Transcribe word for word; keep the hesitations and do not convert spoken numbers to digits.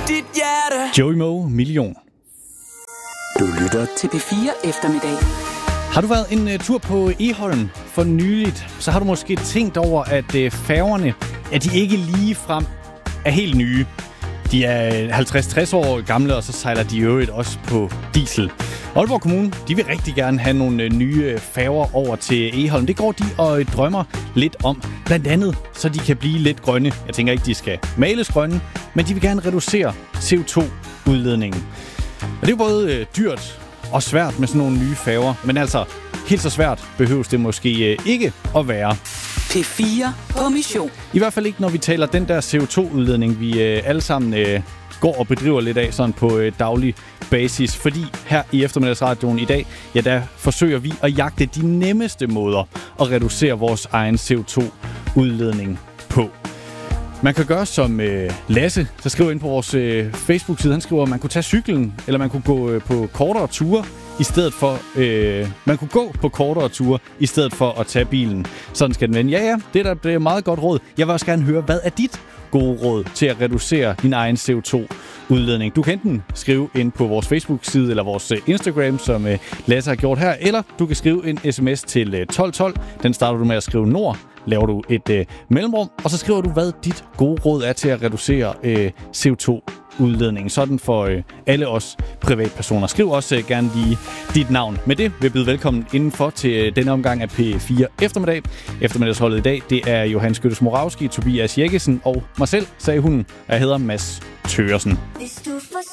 dit hjerte. Joey Moe, Million. Du lytter til P fire Eftermiddag. Har du været en uh, tur på Egholm for nyligt, så har du måske tænkt over, at uh, færgerne, at de ikke lige frem er helt nye. De er halvtreds til tres år gamle, og så sejler de i øvrigt også på diesel. Aalborg Kommune, de vil rigtig gerne have nogle nye færger over til Egholm. Det går de og drømmer lidt om. Blandt andet, så de kan blive lidt grønne. Jeg tænker ikke, de skal males grønne, men de vil gerne reducere C O to udledningen. Og det er jo både øh, dyrt og svært med sådan nogle nye færger, men altså helt så svært behøves det måske øh, ikke at være. P fire på mission. I hvert fald ikke, når vi taler den der C O to udledning, vi øh, alle sammen øh, går og bedriver lidt af sådan på øh, daglig basis. Fordi her i eftermiddagsradioen i dag, ja, der forsøger vi at jagte de nemmeste måder at reducere vores egen C O to udledning på. Man kan gøre som øh, Lasse, der skriver ind på vores øh, Facebook-side. Han skriver, at man kunne tage cyklen, eller man kunne gå øh, på kortere ture, i stedet for, øh, man kunne gå på kortere ture, i stedet for at tage bilen. Sådan skal den vende. Ja, ja, det er da et meget godt råd. Jeg vil også gerne høre, hvad er dit gode råd til at reducere din egen C O to udledning? Du kan enten skrive ind på vores Facebook-side eller vores Instagram, som øh, Lasse har gjort her, eller du kan skrive en sms til øh, tolv tolv. Den starter du med at skrive Nord. Laver du et øh, mellemrum, og så skriver du, hvad dit gode råd er til at reducere øh, C O to udledningen. Sådan for øh, alle os privatpersoner. Skriv også øh, gerne lige dit navn. Med det vil jeg byde velkommen indenfor til øh, denne omgang af P fire Eftermiddag. Eftermiddagsholdet i dag, det er Johan Skyttes Moravski, Tobias Jekkesen og mig selv, sagde hun. Jeg hedder Mads Thøgersen. Hvis du får